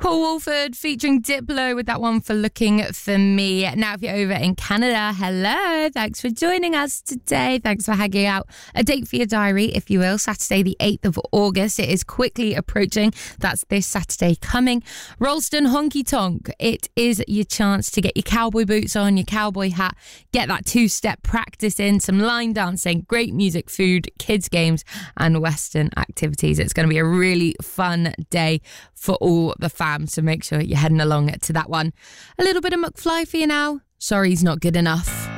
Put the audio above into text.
Paul Wolford featuring Diplo with that one for Looking for Me. Now, if you're over in Canada, hello. Thanks for joining us today. Thanks for hanging out. A date for your diary, if you will. Saturday, the 8th of August. It is quickly approaching. That's this Saturday coming. Ralston Honky Tonk. It is your chance to get your cowboy boots on, your cowboy hat, get that two-step practice in, some line dancing, great music, food, kids' games, and Western activities. It's going to be a really fun day for all the fam, so make sure you're heading along to that one. A little bit of McFly for you now. Sorry's not good enough.